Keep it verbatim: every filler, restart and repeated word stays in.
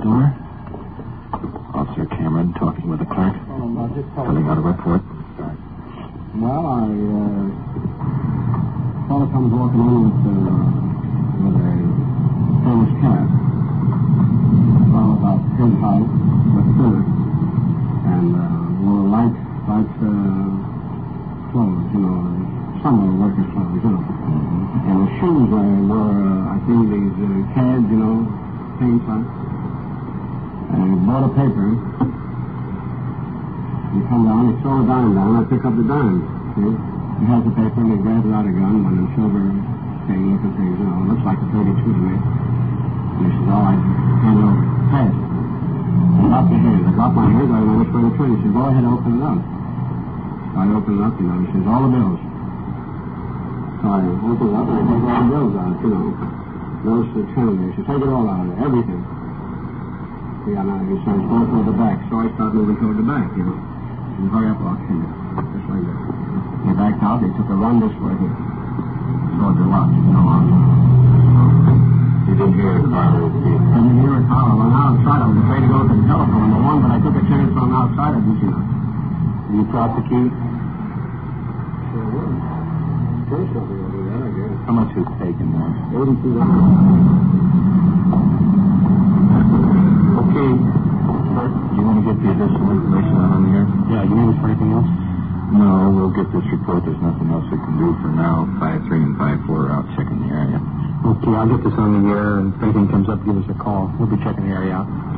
door. Officer Cameron talking with the clerk. Filling out a report. Well, I, uh, fellow comes walking in with, uh, with a famous cat. Well, about his height, but thinner. And, uh, wore light, light, uh, clothes, you know, summer workers' clothes, you know. Mm-hmm. And the shoes I wore, uh, I think these, uh, cads, you know, paint on. And he bought a paper. He come down, he throw a dime down, I pick up the dime. See? He has the paper and he grabs out a gun, one of them silver thing looking things, you know, it looks like a thirty-two to me. And he says, all right, hand it over. Pass it. I dropped your hands. I dropped my hands, I went for the turn. He said, go ahead, open it up. So I opened it up, you know, he says, all the bills. So I opened it up and I take all the bills out, you know. Notice the ten there. He said, take it all out of there, everything. Yeah, now he says, go toward the back. So I start moving toward the back, you know. And hurry up, I'll see you. Just like that. He backed out, he took a run this way here. Toward the lodge, you know. You didn't hear it, Father. I didn't hear it, Carl. I went outside. I was afraid to go to the telephone. The one, but I took a chance on outside. I didn't see nothing. You prosecute? Sure would. First I'll be able to do that, I guess. How much was taken now? Eighty-two dollars. Okay. Sir, do you want to get the additional information on here? Yeah, you need us for anything else? No, we'll get this report. There's nothing else we can do for now. five three and five four are out checking the area. Okay, I'll get this on the air, and if anything comes up, give us a call. We'll be checking the area out.